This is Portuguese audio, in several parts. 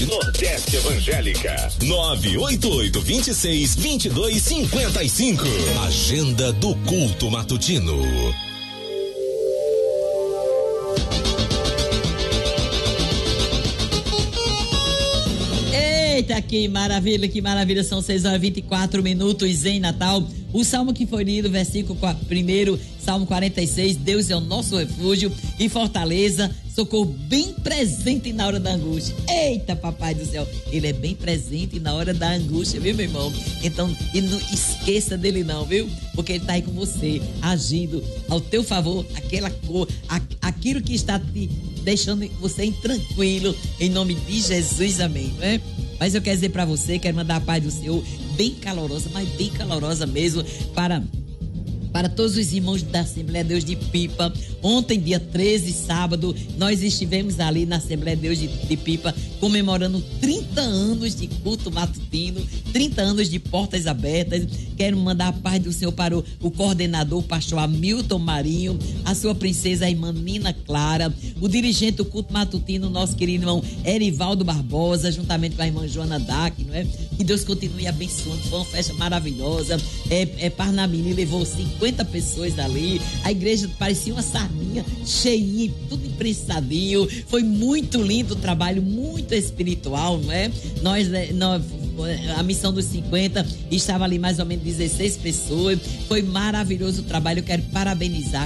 Nordeste Evangélica. 988-26-2255. Agenda do culto matutino. Eita, que maravilha, são 6h24 em Natal. O salmo que foi lido, versículo 1, Salmo 46, Deus é o nosso refúgio e fortaleza, socorro bem presente na hora da angústia. Eita, papai do céu, ele é bem presente na hora da angústia, viu, meu irmão? Então, e não esqueça dele não, viu? Porque ele tá aí com você, agindo ao teu favor, aquilo que está te deixando você intranquilo, em nome de Jesus, amém, não é? Mas eu quero dizer pra você, quero mandar a paz do Senhor bem calorosa, mas bem calorosa mesmo, para todos os irmãos da Assembleia de Deus de Pipa. Ontem, dia 13, sábado, nós estivemos ali na Assembleia de Deus de Pipa comemorando 30 anos de culto matutino, 30 anos de portas abertas. Quero mandar a paz do Senhor para o coordenador, o pastor Hamilton Marinho, a sua princesa, a irmã Nina Clara, o dirigente do culto matutino, nosso querido irmão Erivaldo Barbosa, juntamente com a irmã Joana Dac, não é? Que Deus continue abençoando. Foi uma festa maravilhosa. Parnamini levou 50 pessoas ali. A igreja parecia uma sardinha, cheinha, tudo imprensadinho. Foi muito lindo o trabalho, muito espiritual, não é? A missão dos 50 estava ali mais ou menos 16 pessoas. Foi maravilhoso o trabalho. Eu quero parabenizar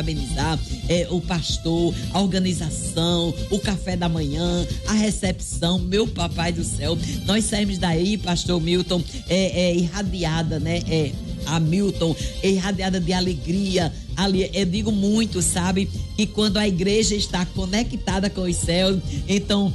o pastor, a organização, o café da manhã, a recepção, meu papai do céu. Nós saímos daí, pastor Milton, irradiada, né? A Milton, irradiada de alegria. Ali, eu digo muito, sabe? Que quando a igreja está conectada com os céus, então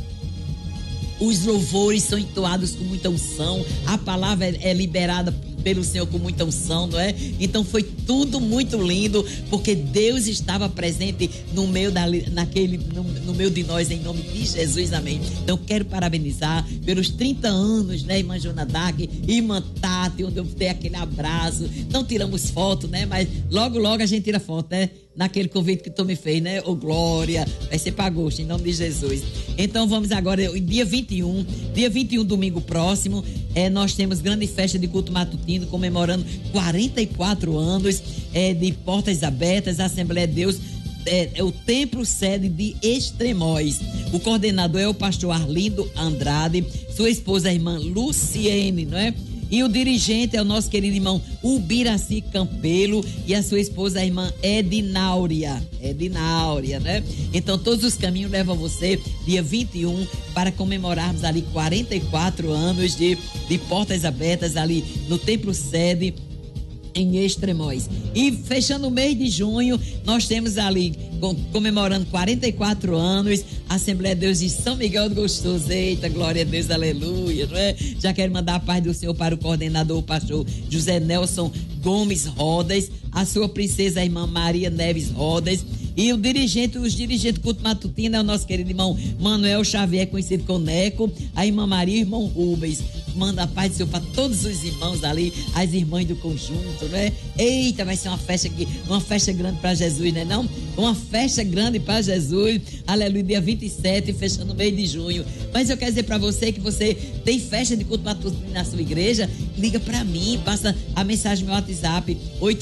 os louvores são entoados com muita unção, a palavra é liberada pelo Senhor com muita unção, não é? Então foi tudo muito lindo, porque Deus estava presente no meio no meio de nós, em nome de Jesus, amém. Então quero parabenizar pelos 30 anos, né, irmã Jonadac, irmã Tati, onde eu dei aquele abraço. Não tiramos foto, né, mas logo a gente tira foto, né, naquele convite que tu me fez, né, ô glória, vai ser para agosto, em nome de Jesus. Então vamos agora, dia 21, domingo próximo, nós temos grande festa de culto matutino, comemorando 44 anos de portas abertas. A Assembleia de Deus é o templo sede de Extremóis. O coordenador é o pastor Arlindo Andrade, sua esposa a irmã Luciene, não é? E o dirigente é o nosso querido irmão Ubiraci Campelo e a sua esposa, a irmã Edinauria, né? Então todos os caminhos levam você dia 21 para comemorarmos ali 44 anos de portas abertas ali no templo sede em Extremóis. E fechando o mês de junho, nós temos ali, comemorando 44 anos, a Assembleia de Deus de São Miguel do Gostoso. Eita, glória a Deus, aleluia, não é? Já quero mandar a paz do Senhor para o coordenador, o pastor José Nelson Gomes Rodas, a sua princesa, a irmã Maria Neves Rodas, e os dirigentes do culto matutino é o nosso querido irmão Manuel Xavier, conhecido como Neco, a irmã Maria e o irmão Rubens. Manda a paz do Senhor para todos os irmãos ali, as irmãs do conjunto, né? Eita, vai ser uma festa grande para Jesus, né não? Uma festa grande para Jesus, aleluia, dia 27, fechando o mês de junho. Mas eu quero dizer para você que você tem festa de culto matutino na sua igreja, liga para mim, passa a mensagem no meu WhatsApp,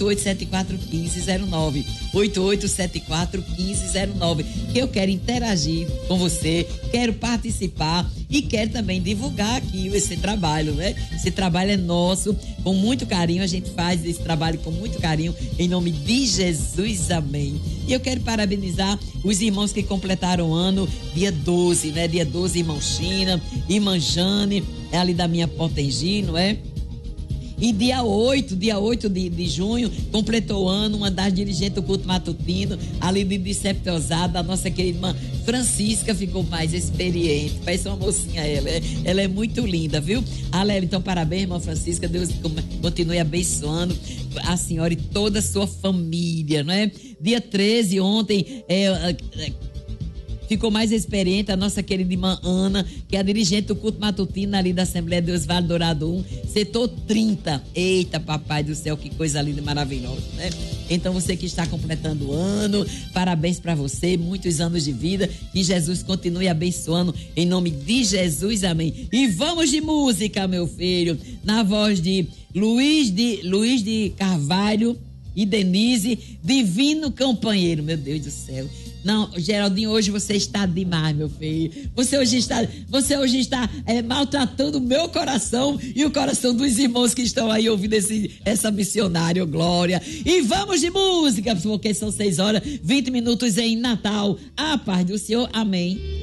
88741509, 88741509, que eu quero interagir com você, quero participar e quero também divulgar aqui esse trabalho, né? Esse trabalho é nosso, com muito carinho, a gente faz esse trabalho com muito carinho, em nome de Jesus, amém. E eu quero parabenizar os irmãos que completaram o ano, dia 12, né? Dia 12, irmão China, irmã Jane, é ali da minha Potengi, não é? E dia 8 de junho, completou o ano uma das dirigentes do culto matutino, ali de Septosada, a nossa querida irmã Francisca ficou mais experiente. Parece uma mocinha ela é muito linda, viu? Aleluia, então parabéns, irmã Francisca, Deus continue abençoando a senhora e toda a sua família, não é? Dia 13, ontem, ficou mais experiente, a nossa querida irmã Ana, que é a dirigente do culto matutino ali da Assembleia de Deus Vale Dourado 1, setor 30. Eita, papai do céu, que coisa linda e maravilhosa, né? Então você que está completando o ano, parabéns para você, muitos anos de vida, que Jesus continue abençoando em nome de Jesus, amém. E vamos de música, meu filho, na voz de Luiz de Carvalho e Denise, Divino Companheiro, meu Deus do céu. Não, Geraldinho, hoje você está demais, meu filho. Você hoje está maltratando o meu coração e o coração dos irmãos que estão aí ouvindo essa missionária, Glória. E vamos de música, porque são 6 horas, 20 minutos em Natal. A paz do Senhor, amém.